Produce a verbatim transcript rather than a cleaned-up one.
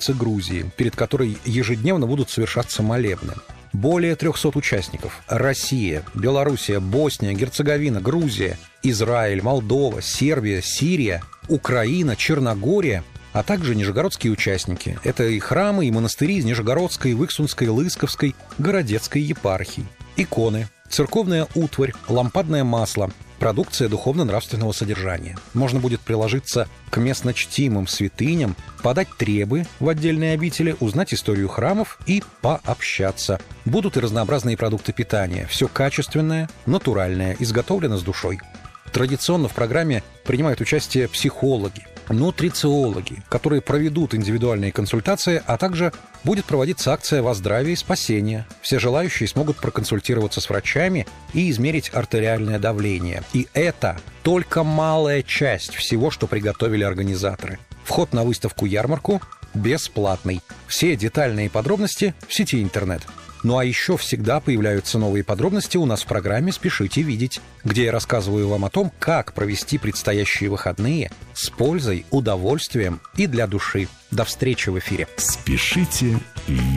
столице Грузии, перед которой ежедневно будут совершаться молебны. Более трехсот участников. Россия, Белоруссия, Босния, Герцеговина, Грузия, Израиль, Молдова, Сербия, Сирия, Украина, Черногория, а также нижегородские участники. Это и храмы, и монастыри из Нижегородской, Выксунской, Лысковской, Городецкой епархий. Иконы, церковная утварь, лампадное масло, продукция духовно-нравственного содержания. Можно будет приложиться к местно чтимым святыням, подать требы в отдельные обители, узнать историю храмов и пообщаться. Будут и разнообразные продукты питания. Все качественное, натуральное, изготовлено с душой. Традиционно в программе принимают участие психологи, нутрициологи, которые проведут индивидуальные консультации, а также будет проводиться акция «Во здравие и спасение». Все желающие смогут проконсультироваться с врачами и измерить артериальное давление. И это только малая часть всего, что приготовили организаторы. Вход на выставку-ярмарку бесплатный. Все детальные подробности в сети интернет. Ну а еще всегда появляются новые подробности у нас в программе «Спешите видеть», где я рассказываю вам о том, как провести предстоящие выходные с пользой, удовольствием и для души. До встречи в эфире. Спешите видеть.